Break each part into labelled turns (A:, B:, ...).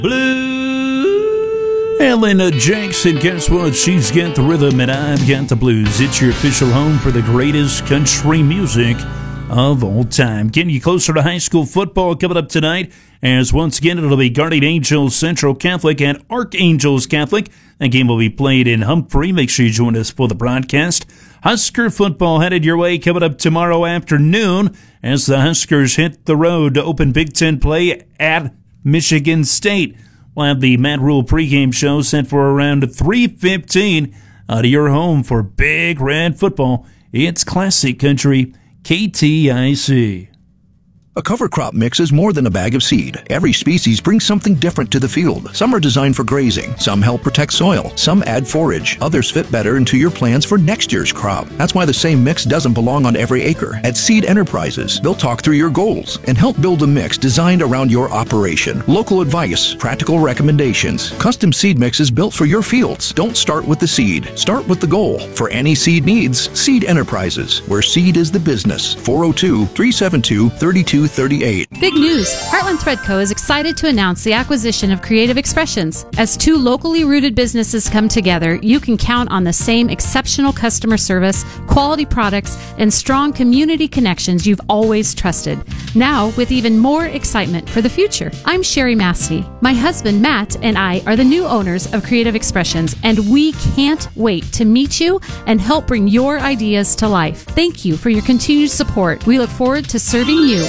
A: Blue. Ellen Jackson, guess what? She's got the rhythm and I've got the blues. It's your official home for the greatest country music of all time. Getting you closer to high school football coming up tonight, as once again it'll be Guardian Angels Central Catholic and Archangels Catholic. That game will be played in Humphrey. Make sure you join us for the broadcast. Husker football headed your way coming up tomorrow afternoon as the Huskers hit the road to open Big Ten play at Michigan State. We'll have the Matt Rule pregame show set for around 3:15 out of your home for Big Red football. It's Classic Country KTIC.
B: A cover crop mix is more than a bag of seed. Every species brings something different to the field. Some are designed for grazing. Some help protect soil. Some add forage. Others fit better into your plans for next year's crop. That's why the same mix doesn't belong on every acre. At Seed Enterprises, they'll talk through your goals and help build a mix designed around your operation. Local advice, practical recommendations. Custom seed mixes built for your fields. Don't start with the seed. Start with the goal. For any seed needs, Seed Enterprises, where seed is the business. 402-372-3238.
C: Big news! Heartland Thread Co. is excited to announce the acquisition of Creative Expressions. As two locally rooted businesses come together, you can count on the same exceptional customer service, quality products, and strong community connections you've always trusted. Now, with even more excitement for the future. I'm Sherry Mastey. My husband, Matt, and I are the new owners of Creative Expressions, and we can't wait to meet you and help bring your ideas to life. Thank you for your continued support. We look forward to serving you.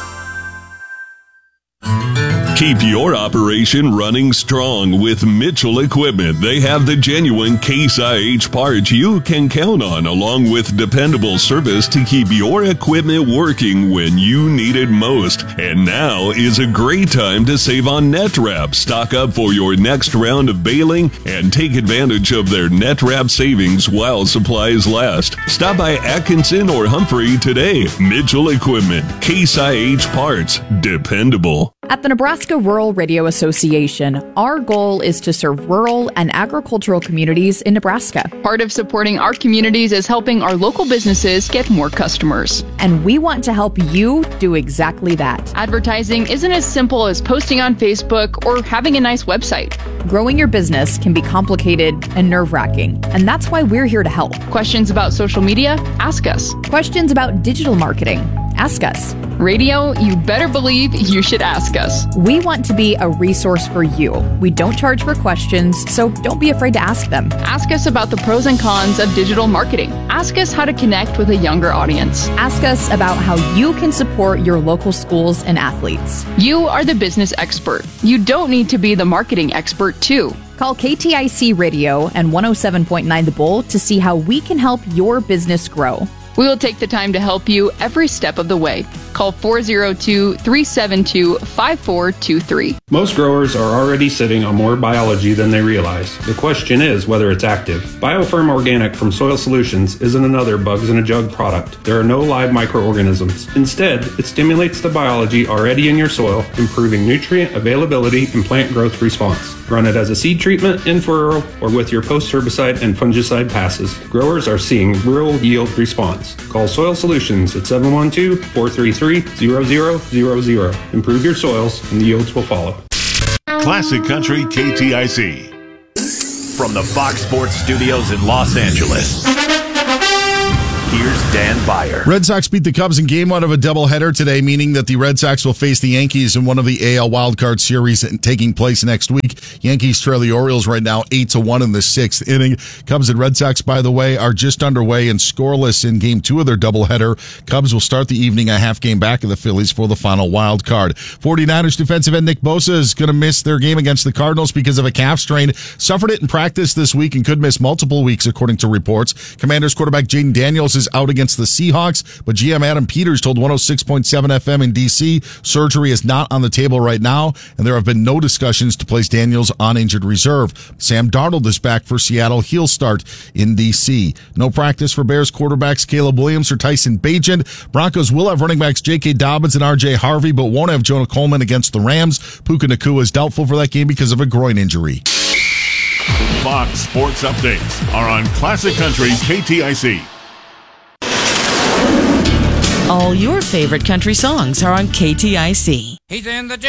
D: Keep your operation running strong with Mitchell Equipment. They have the genuine Case IH parts you can count on, along with dependable service to keep your equipment working when you need it most. And now is a great time to save on net wrap. Stock up for your next round of baling and take advantage of their net wrap savings while supplies last. Stop by Atkinson or Humphrey today. Mitchell Equipment, Case IH parts, dependable.
E: At the Nebraska Rural Radio Association, our goal is to serve rural and agricultural communities in Nebraska.
F: Part of supporting our communities is helping our local businesses get more customers.
E: And we want to help you do exactly that.
F: Advertising isn't as simple as posting on Facebook or having a nice website.
E: Growing your business can be complicated and nerve-wracking, and that's why we're here to help.
F: Questions about social media? Ask us.
E: Questions about digital marketing? Ask us.
F: Radio, you better believe you should ask us.
E: We want to be a resource for you. We don't charge for questions, so don't be afraid to ask them.
F: Ask us about the pros and cons of digital marketing. Ask us how to connect with a younger audience.
E: Ask us about how you can support your local schools and athletes.
F: You are the business expert. You don't need to be the marketing expert, too.
E: Call KTIC Radio and 107.9 The Bull to see how we can help your business grow.
F: We will take the time to help you every step of the way. Call 402-372-5423.
G: Most growers are already sitting on more biology than they realize. The question is whether it's active. BioFirm Organic from Soil Solutions isn't another bugs in a jug product. There are no live microorganisms. Instead, it stimulates the biology already in your soil, improving nutrient availability and plant growth response. Run it as a seed treatment, in furrow, or with your post-herbicide and fungicide passes. Growers are seeing real yield response. Call Soil Solutions at 712-433-0000. Improve your soils and the yields will follow.
H: Classic Country KTIC. From the Fox Sports Studios in Los Angeles, here's Dan Beyer.
I: Red Sox beat the Cubs in Game 1 of a doubleheader today, meaning that the Red Sox will face the Yankees in one of the AL wildcard series taking place next week. Yankees trail the Orioles right now 8-1 in the sixth inning. Cubs and Red Sox, by the way, are just underway and scoreless in Game 2 of their doubleheader. Cubs will start the evening a half game back of the Phillies for the final wild card. 49ers defensive end Nick Bosa is going to miss their game against the Cardinals because of a calf strain. Suffered it in practice this week and could miss multiple weeks, according to reports. Commanders quarterback Jaden Daniels is out against the Seahawks, but GM Adam Peters told 106.7 FM in D.C. surgery is not on the table right now, and there have been no discussions to place Daniels on injured reserve. Sam Darnold is back for Seattle. He'll start in D.C. No practice for Bears quarterbacks Caleb Williams or Tyson Bagent. Broncos will have running backs J.K. Dobbins and R.J. Harvey, but won't have Jonah Coleman against the Rams. Puka Nacua is doubtful for that game because of a groin injury.
H: Fox Sports Updates are on Classic Country KTIC.
J: All your favorite country songs are on KTIC.
K: He's in the